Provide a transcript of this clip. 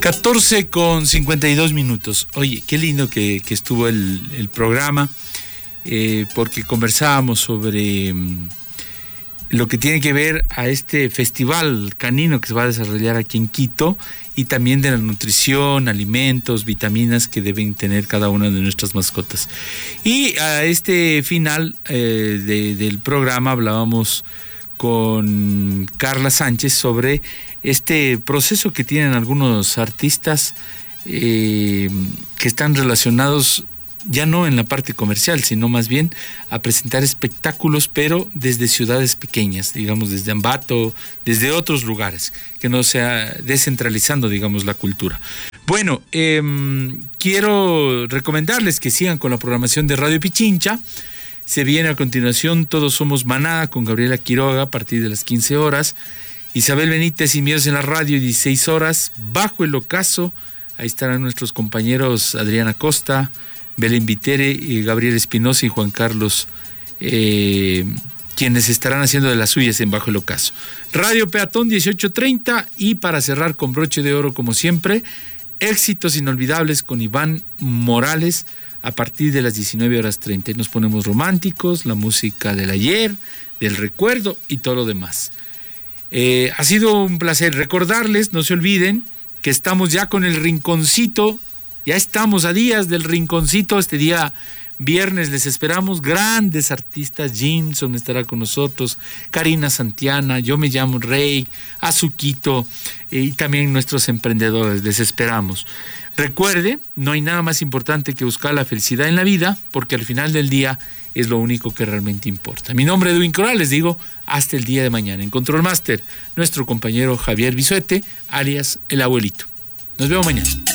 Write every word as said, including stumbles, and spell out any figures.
catorce con cincuenta y dos minutos. Oye, qué lindo que, que estuvo el, el programa, eh, porque conversábamos sobre um, lo que tiene que ver a este festival canino que se va a desarrollar aquí en Quito, y también de la nutrición, alimentos, vitaminas que deben tener cada una de nuestras mascotas. Y a este final eh, de, del programa hablábamos con Carla Sánchez sobre este proceso que tienen algunos artistas eh, que están relacionados ya no en la parte comercial, sino más bien a presentar espectáculos, pero desde ciudades pequeñas, digamos desde Ambato, desde otros lugares, que no sea descentralizando, digamos, la cultura. Bueno, eh, quiero recomendarles que sigan con la programación de Radio Pichincha. Se viene a continuación Todos Somos Manada con Gabriela Quiroga a partir de las quince horas. Isabel Benítez y Míos en la radio, dieciséis horas. Bajo el Ocaso, ahí estarán nuestros compañeros Adriana Costa, Belén Vitere, y Gabriel Espinosa y Juan Carlos, eh, quienes estarán haciendo de las suyas en Bajo el Ocaso. Radio Peatón, dieciocho treinta. Y para cerrar con broche de oro, como siempre, Éxitos Inolvidables con Iván Morales a partir de las diecinueve horas treinta. Nos ponemos románticos, la música del ayer, del recuerdo y todo lo demás. Eh, ha sido un placer recordarles, no se olviden, que estamos ya con el Rinconcito, ya estamos a días del Rinconcito, este día viernes les esperamos, grandes artistas, Jimson estará con nosotros, Karina Santiana, Yo Me Llamo Rey, Azuquito, eh, y también nuestros emprendedores, les esperamos. Recuerde, no hay nada más importante que buscar la felicidad en la vida, porque al final del día es lo único que realmente importa. Mi nombre es Edwin Coral, les digo, hasta el día de mañana. En Control Master, nuestro compañero Javier Bisuete, alias El Abuelito. Nos vemos mañana.